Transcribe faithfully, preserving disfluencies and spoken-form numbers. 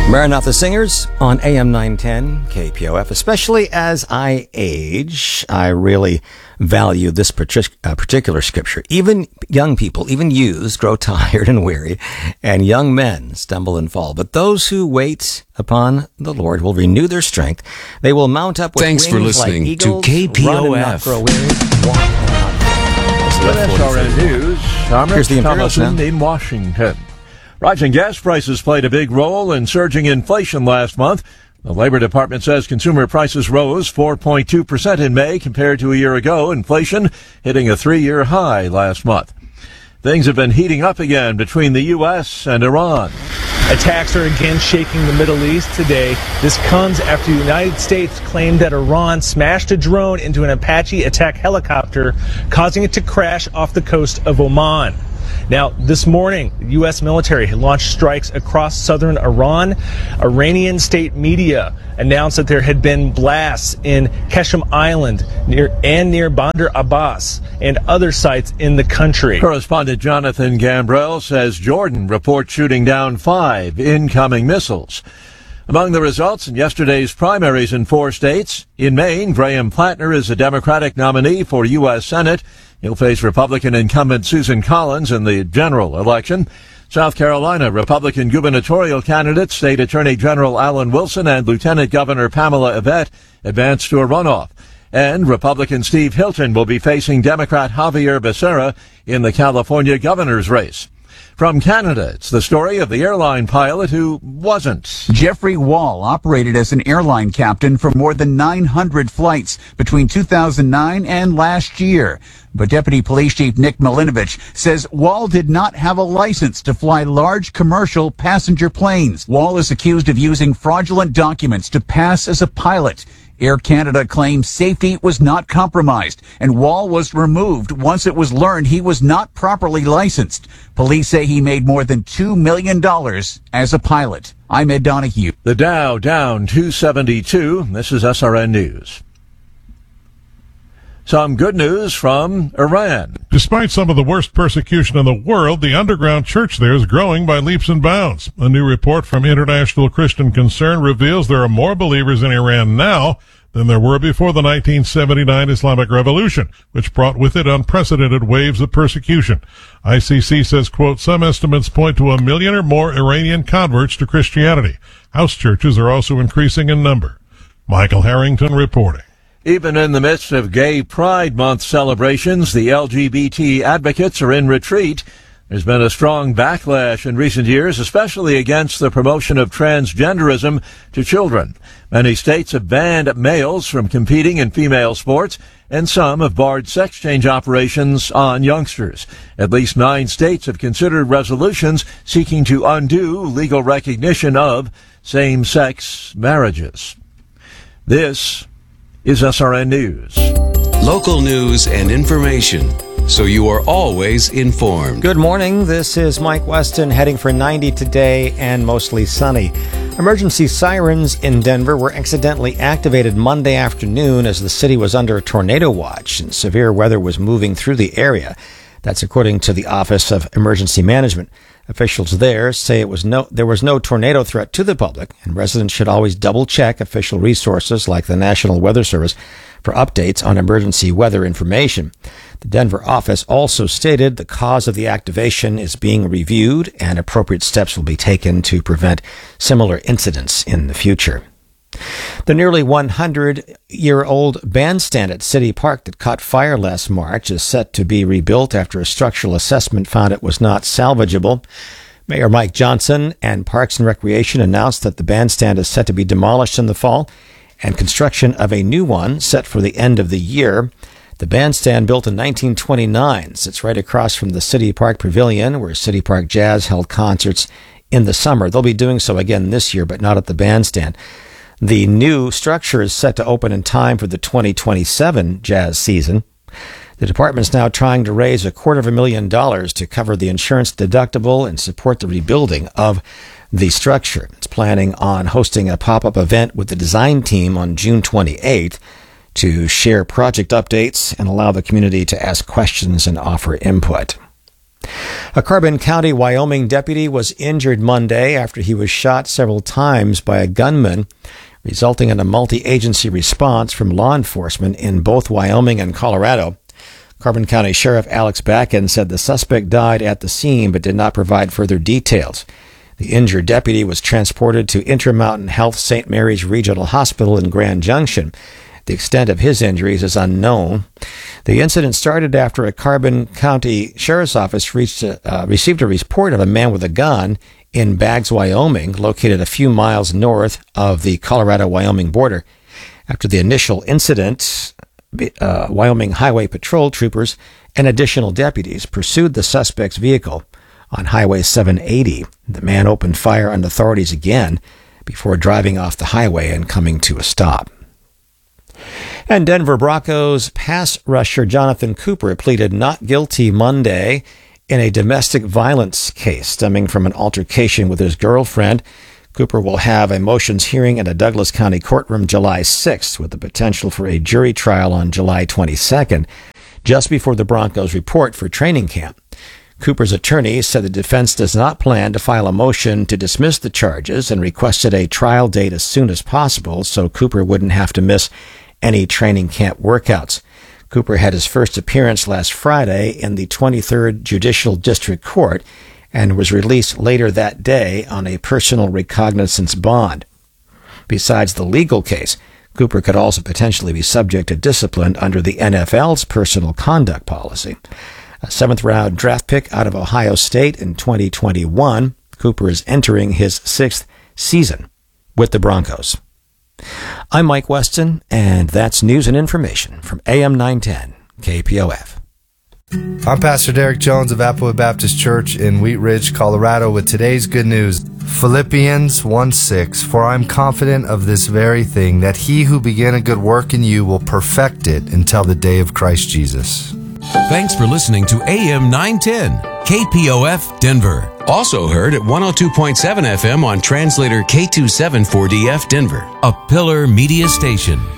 Maranatha Singers on A M nine ten K P O F. Especially as I age, I really value this partic- uh, particular scripture. Even young people, even youths, grow tired and weary, and young men stumble and fall. But those who wait upon the Lord will renew their strength. They will mount up with Thanks wings for listening like eagles, to K P O F. run and not grow weary, walk and not faint. With S R N News, I'm Here's the Rich Imperials Thomason now. in Washington. Rising gas prices played a big role in surging inflation last month. The Labor Department says consumer prices rose four point two percent in May compared to a year ago, inflation hitting a three-year high last month. Things have been heating up again between the U S and Iran. Attacks are again shaking the Middle East today. This comes after the United States claimed that Iran smashed a drone into an Apache attack helicopter, causing it to crash off the coast of Oman. Now, this morning, the U S military had launched strikes across southern Iran. Iranian state media announced that there had been blasts in Qeshm Island near and near Bandar Abbas and other sites in the country. Correspondent Jonathan Gambrell says Jordan reports shooting down five incoming missiles. Among the results in yesterday's primaries in four states, in Maine, Graham Plattner is a Democratic nominee for U S Senate. He'll face Republican incumbent Susan Collins in the general election. South Carolina, Republican gubernatorial candidates State Attorney General Alan Wilson and Lieutenant Governor Pamela Yvette advanced to a runoff. And Republican Steve Hilton will be facing Democrat Javier Becerra in the California governor's race. From Canada, it's the story of the airline pilot who wasn't. Jeffrey Wall operated as an airline captain for more than nine hundred flights between two thousand nine and last year. But Deputy Police Chief Nick Milinovich says Wall did not have a license to fly large commercial passenger planes. Wall is accused of using fraudulent documents to pass as a pilot. Air Canada claims safety was not compromised, and Wall was removed once it was learned he was not properly licensed. Police say he made more than two million dollars as a pilot. I'm Ed Donahue. The Dow down two seventy-two. This is S R N News. Some good news from Iran. Despite some of the worst persecution in the world, the underground church there is growing by leaps and bounds. A new report from International Christian Concern reveals there are more believers in Iran now than there were before the nineteen seventy-nine Islamic Revolution, which brought with it unprecedented waves of persecution. I C C says, quote, some estimates point to a million or more Iranian converts to Christianity. House churches are also increasing in number. Michael Harrington reporting. Even in the midst of Gay Pride Month celebrations, the L G B T advocates are in retreat. There's been a strong backlash in recent years, especially against the promotion of transgenderism to children. Many states have banned males from competing in female sports, and some have barred sex change operations on youngsters. At least nine states have considered resolutions seeking to undo legal recognition of same-sex marriages. This is S R N News. Local news and information, so you are always informed. Good morning. This is Mike Weston heading for ninety today and mostly sunny. Emergency sirens in Denver were accidentally activated Monday afternoon as the city was under a tornado watch and severe weather was moving through the area. That's according to the Office of Emergency Management. Officials there say it was no, there was no tornado threat to the public, and residents should always double-check official resources like the National Weather Service for updates on emergency weather information. The Denver office also stated the cause of the activation is being reviewed and appropriate steps will be taken to prevent similar incidents in the future. The nearly one hundred year old bandstand at City Park that caught fire last March is set to be rebuilt after a structural assessment found it was not salvageable. Mayor Mike Johnson and Parks and Recreation announced that the bandstand is set to be demolished in the fall and construction of a new one set for the end of the year. The bandstand, built in nineteen twenty-nine, sits right across from the City Park Pavilion, where City Park Jazz held concerts in the summer. They'll be doing so again this year, but not at the bandstand. The new structure is set to open in time for the twenty twenty-seven jazz season. The department's now trying to raise a quarter of a million dollars to cover the insurance deductible and support the rebuilding of the structure. It's planning on hosting a pop-up event with the design team on June twenty-eighth to share project updates and allow the community to ask questions and offer input. A Carbon County, Wyoming deputy was injured Monday after he was shot several times by a gunman, resulting in a multi-agency response from law enforcement in both Wyoming and Colorado. Carbon County Sheriff Alex Bakken said the suspect died at the scene but did not provide further details. The injured deputy was transported to Intermountain Health Saint Mary's Regional Hospital in Grand Junction. The extent of his injuries is unknown. The incident started after a Carbon County Sheriff's Office reached a, uh, received a report of a man with a gun in Baggs, Wyoming, located a few miles north of the Colorado-Wyoming border. After the initial incident, uh, Wyoming Highway Patrol troopers and additional deputies pursued the suspect's vehicle on Highway seven eighty. The man opened fire on authorities again before driving off the highway and coming to a stop. And Denver Broncos pass rusher Jonathan Cooper pleaded not guilty Monday in a domestic violence case stemming from an altercation with his girlfriend. Cooper will have a motions hearing in a Douglas County courtroom July sixth, with the potential for a jury trial on July twenty-second, just before the Broncos report for training camp. Cooper's attorney said the defense does not plan to file a motion to dismiss the charges and requested a trial date as soon as possible so Cooper wouldn't have to miss any training camp workouts. Cooper had his first appearance last Friday in the twenty-third Judicial District Court and was released later that day on a personal recognizance bond. Besides the legal case, Cooper could also potentially be subject to discipline under the N F L's personal conduct policy. A seventh-round draft pick out of Ohio State in twenty twenty-one, Cooper is entering his sixth season with the Broncos. I'm Mike Weston, and that's news and information from A M nine ten K P O F. I'm Pastor Derek Jones of Applewood Baptist Church in Wheat Ridge, Colorado, with today's good news. Philippians one six, for I am confident of this very thing, that he who began a good work in you will perfect it until the day of Christ Jesus. Thanks for listening to A M nine ten, K P O F Denver. Also heard at one oh two point seven F M on translator K two seven four D F Denver, a Pillar Media station.